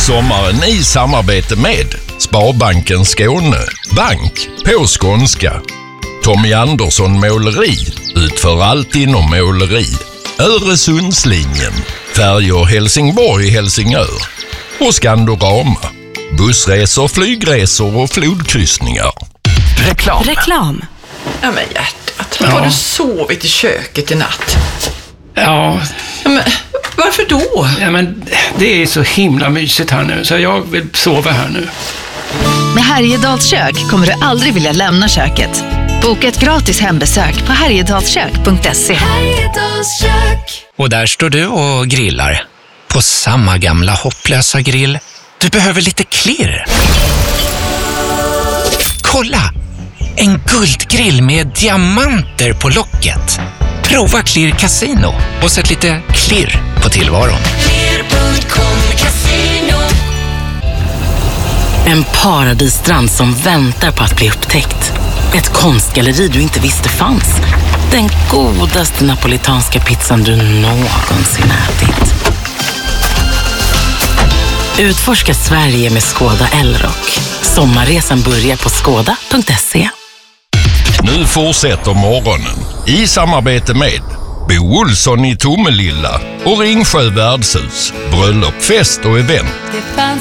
Sommaren i samarbete med Sparbanken Skåne, bank på skånska. Tommy Andersson Måleri, utför allt inom måleri. Öresundslinjen, färjor Helsingborg-Helsingör. Och Skandorama, bussresor, flygresor och flodkryssningar. Reklam. Ja men hjärtat, har du sovit i köket i natt? Ja. Men varför då? Ja, men det är så himla mysigt här nu, så jag vill sova här nu. Med Härjedals kök kommer du aldrig vilja lämna köket. Boka ett gratis hembesök på härjedalskök.se. Och där står du och grillar. På samma gamla hopplösa grill. Du behöver lite klirr. Kolla! En guldgrill med diamanter på locket. Prova Klirr Casino och sätt lite klirr på tillvaron. En paradisstrand som väntar på att bli upptäckt. Ett konstgalleri du inte visste fanns. Den godaste napolitanska pizzan du någonsin ätit. Utforska Sverige med Skoda Elrock. Sommarresan börjar på skoda.se. Nu fortsätter morgonen i samarbete med Bo Olsson i Tomelilla och Ringsjö värdshus, bröllop, fest och event. Det fanns